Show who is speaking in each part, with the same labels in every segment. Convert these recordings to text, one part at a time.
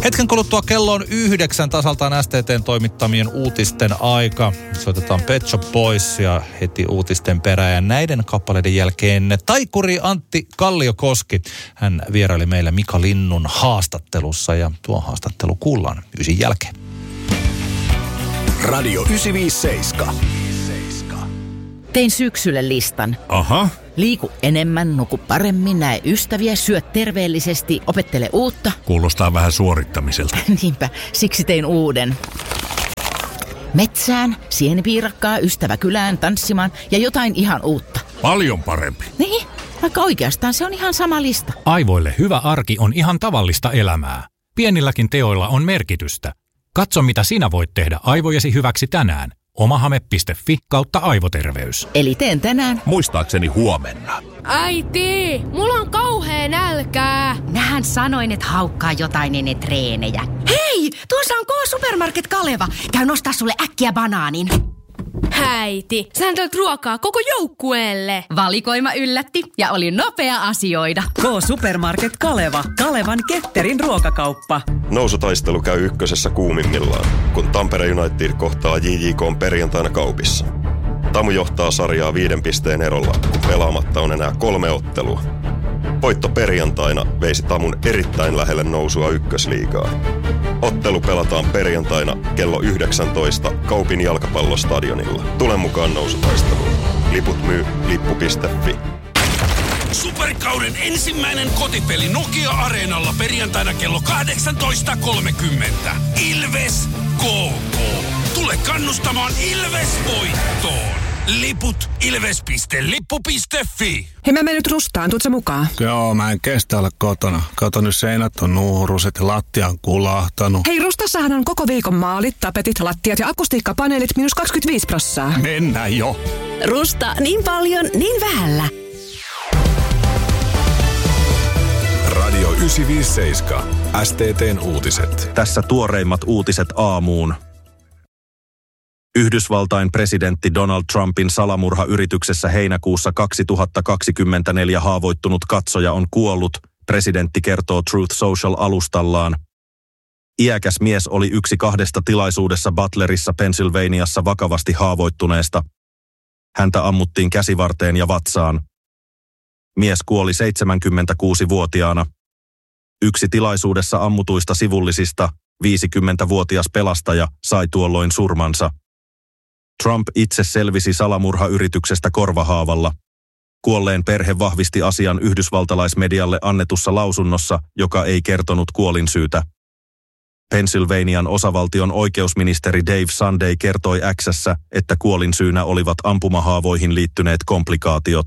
Speaker 1: Hetken kuluttua kello on 9 tasaltaan STT:n toimittamien uutisten aika. Soitetaan Pet Shop Boysia heti uutisten perään. Ja näiden kappaleiden jälkeen taikuri Antti Kalliokoski. Hän vieraili meillä Mika Linnun haastattelussa ja tuo haastattelu kuullaan 9 jälkeen.
Speaker 2: Radio 957.
Speaker 3: Tein syksylle listan.
Speaker 2: Aha.
Speaker 3: Liiku enemmän, nuku paremmin, näe ystäviä, syö terveellisesti, opettele uutta.
Speaker 2: Kuulostaa vähän suorittamiselta.
Speaker 3: Niinpä, siksi tein uuden. Metsään, sienipiirakkaa, ystävä kylään, tanssimaan ja jotain ihan uutta.
Speaker 2: Paljon parempi.
Speaker 3: Niin, vaikka oikeastaan se on ihan sama lista.
Speaker 4: Aivoille hyvä arki on ihan tavallista elämää. Pienilläkin teoilla on merkitystä. Katso, mitä sinä voit tehdä aivojesi hyväksi tänään. omahame.fi/aivoterveys.
Speaker 3: Eli teen tänään.
Speaker 2: Muistaakseni huomenna.
Speaker 5: Äiti, mulla on kauhea nälkää.
Speaker 6: Mähän sanoin, että haukkaa jotain ennen treenejä. Hei, tuossa on K-Supermarket Kaleva. Käy nostaa sulle äkkiä banaanin.
Speaker 5: Äiti, sähän teet ruokaa koko joukkueelle.
Speaker 6: Valikoima yllätti ja oli nopea asioida.
Speaker 7: K-Supermarket Kaleva. Kalevan ketterin ruokakauppa.
Speaker 8: Nousutaistelu käy ykkösessä kuumimmillaan, kun Tampere United kohtaa JJK:n perjantaina Kaupissa. Tamu johtaa sarjaa 5 pisteen erolla, kun pelaamatta on enää 3 ottelua. Voitto perjantaina veisi Tamun erittäin lähelle nousua ykkösliigaan. Ottelu pelataan perjantaina kello 19 Kaupin jalkapallostadionilla. Tule mukaan nousutaisteluun. Liput myy lippu.fi.
Speaker 9: Superkauden ensimmäinen kotipeli Nokia-areenalla perjantaina kello 18.30. Ilves KK. Tule kannustamaan Ilves voittoon. Liput ilves.lippu.fi.
Speaker 7: Hei, mä menen nyt Rustaan. Tuutko mukaan?
Speaker 10: Joo, mä en kestä olla kotona. Kato, nyt seinät on nuuruset ja lattia on kulahtanut.
Speaker 7: Hei, Rustassahan on koko viikon maalit, tapetit, lattiat ja akustiikkapaneelit -25%.
Speaker 10: Mennään jo.
Speaker 6: Rusta, niin paljon, niin vähällä.
Speaker 2: Radio 957. STT:n uutiset.
Speaker 11: Tässä tuoreimmat uutiset aamuun. Yhdysvaltain presidentti Donald Trumpin salamurhayrityksessä heinäkuussa 2024 haavoittunut katsoja on kuollut, presidentti kertoo Truth Social-alustallaan. Iäkäs mies oli yksi 2 tilaisuudessa Butlerissa, Pennsylvaniassa vakavasti haavoittuneesta. Häntä ammuttiin käsivarteen ja vatsaan. Mies kuoli 76-vuotiaana. Yksi tilaisuudessa ammutuista sivullisista, 50-vuotias pelastaja, sai tuolloin surmansa. Trump itse selvisi salamurhayrityksestä korvahaavalla. Kuolleen perhe vahvisti asian yhdysvaltalaismedialle annetussa lausunnossa, joka ei kertonut kuolinsyytä. Pennsylvanian osavaltion oikeusministeri Dave Sunday kertoi X:ssä, että kuolinsyynä olivat ampumahaavoihin liittyneet komplikaatiot.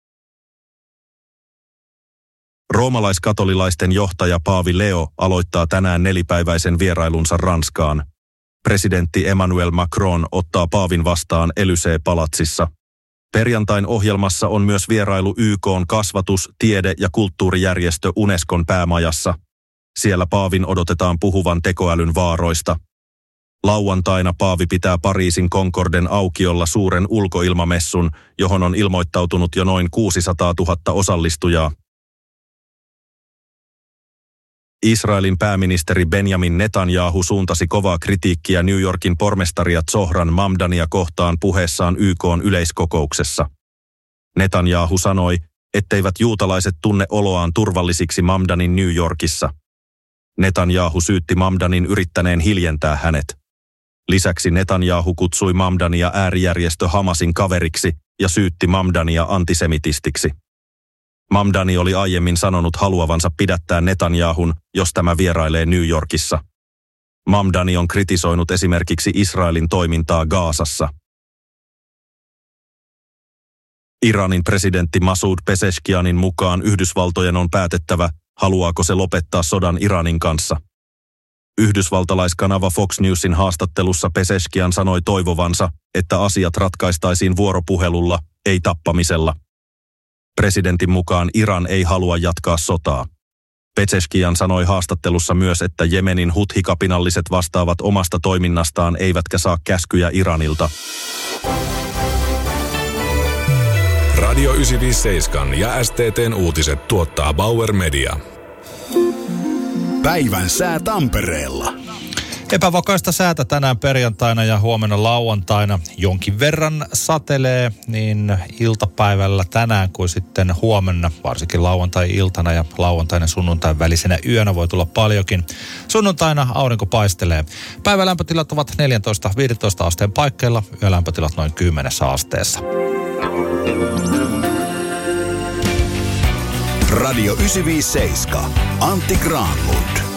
Speaker 11: Roomalaiskatolilaisten johtaja Paavi Leo aloittaa tänään 4-päiväisen vierailunsa Ranskaan. Presidentti Emmanuel Macron ottaa paavin vastaan Élysée-palatsissa. Perjantain ohjelmassa on myös vierailu YK:n kasvatus-, tiede- ja kulttuurijärjestö Unescon päämajassa. Siellä paavin odotetaan puhuvan tekoälyn vaaroista. Lauantaina paavi pitää Pariisin Concorden aukiolla suuren ulkoilmamessun, johon on ilmoittautunut jo noin 600 000 osallistujaa. Israelin pääministeri Benjamin Netanyahu suuntasi kovaa kritiikkiä New Yorkin pormestaria Zohran Mamdania kohtaan puheessaan YK:n yleiskokouksessa. Netanyahu sanoi, etteivät juutalaiset tunne oloaan turvallisiksi Mamdanin New Yorkissa. Netanyahu syytti Mamdanin yrittäneen hiljentää hänet. Lisäksi Netanyahu kutsui Mamdania äärijärjestö Hamasin kaveriksi ja syytti Mamdania antisemitistiksi. Mamdani oli aiemmin sanonut haluavansa pidättää Netanyahun, jos tämä vierailee New Yorkissa. Mamdani on kritisoinut esimerkiksi Israelin toimintaa Gazassa. Iranin presidentti Masoud Pezeshkianin mukaan Yhdysvaltojen on päätettävä, haluaako se lopettaa sodan Iranin kanssa. Yhdysvaltalaiskanava Fox Newsin haastattelussa Pezeshkian sanoi toivovansa, että asiat ratkaistaisiin vuoropuhelulla, ei tappamisella. Presidentin mukaan Iran ei halua jatkaa sotaa. Pezeshkian sanoi haastattelussa myös, että Jemenin Huthi-kapinalliset vastaavat omasta toiminnastaan eivätkä saa käskyjä Iranilta.
Speaker 2: Radio 957 ja STT:n uutiset tuottaa Bauer Media. Päivän sää Tampereella.
Speaker 1: Epävakaista säätä tänään perjantaina ja huomenna lauantaina. Jonkin verran satelee niin iltapäivällä tänään kuin sitten huomenna, varsinkin lauantai-iltana ja lauantaina sunnuntain välisenä yönä voi tulla paljonkin. Sunnuntaina aurinko paistelee. Päivän lämpötilat ovat 14-15 asteen paikkeilla, yölämpötilat noin 10 asteessa.
Speaker 2: Radio 957. Antti Granlund.